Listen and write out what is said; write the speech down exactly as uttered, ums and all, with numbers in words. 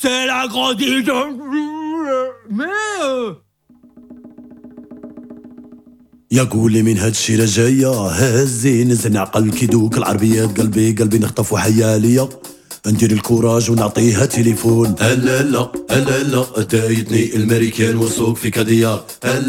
c'est la grande idole. Mais euh... يا قولي من هادشي لا جاية هزي نزن عقل كيدوك العربيات قلبي قلبي نخطف وحيا ليا ندير الكوراج ونعطيها تليفون. هلا لا هلا لا دايتني الماريكان والسوق في كاديار. هلا